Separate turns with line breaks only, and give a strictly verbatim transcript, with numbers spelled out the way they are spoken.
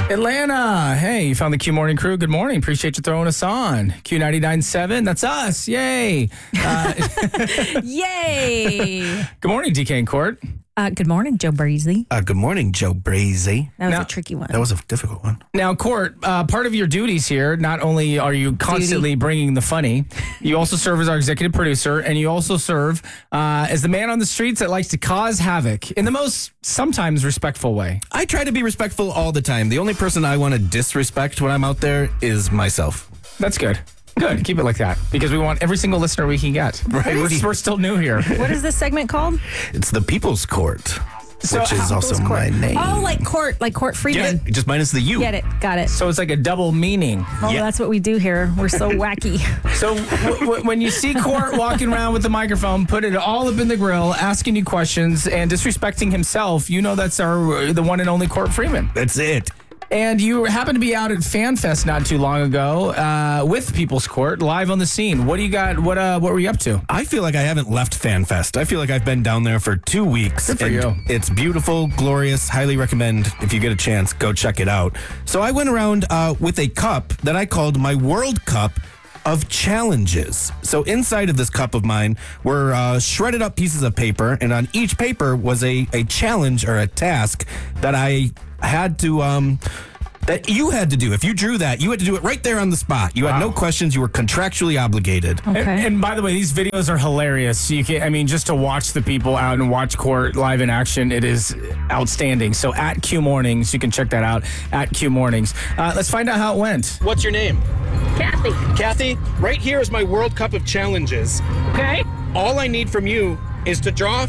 Atlanta. Hey, you found the Q Morning Crew. Good morning. Appreciate you throwing us on. Q ninety-nine point seven. That's us. Yay. Uh,
Yay.
Good morning, D K and Court.
Uh, good morning, Joe Breezy.
Uh, good morning, Joe Brazy.
That was
Now-
a tricky one.
That was a difficult one.
Now, Court, uh, part of your duties here, not only are you constantly bringing the funny, you also serve as our executive producer, and you also serve uh, as the man on the streets that likes to cause havoc in the most sometimes respectful way.
I try to be respectful all the time. The only person I want to disrespect when I'm out there is myself.
That's good. Good. Keep it like that because we want every single listener we can get. Right. We're, we're still new here.
What is this segment called?
It's the People's Court,
So
which is
how-
also my name.
Oh, like Court, like Court Freeman.
Just minus the U.
Get it. Got it.
So it's like a double meaning.
Oh,
Yeah.
that's what we do here. We're so wacky.
So w- w- when you see Court walking around with the microphone, put it all up in the grill, asking you questions and disrespecting himself, you know that's our the one and only Court Freeman.
That's it.
And you happened to be out at FanFest not too long ago uh, with People's Court, live on the scene. What do you got? What uh, what were you up to?
I feel like I haven't left FanFest. I feel like I've been down there for two weeks.
Good for
and
you.
It's beautiful, glorious. Highly recommend if you get a chance, go check it out. So I went around uh, with a cup that I called my World Cup of Challenges. So inside of this cup of mine were uh, shredded up pieces of paper, and on each paper was a, a challenge or a task that I had to um that you had to do. If you drew that, you had to do it right there on the spot. You had no questions. You were contractually obligated.
Okay.
And, and by the way, these videos are hilarious. You can, I mean, just to watch the people out and watch Court live in action, it is outstanding. So at Q Mornings, you can check that out at Q Mornings. Uh, let's find out how it went.
What's your name?
Kathy.
Kathy, right here is my World Cup of Challenges.
Okay.
All I need from you is to draw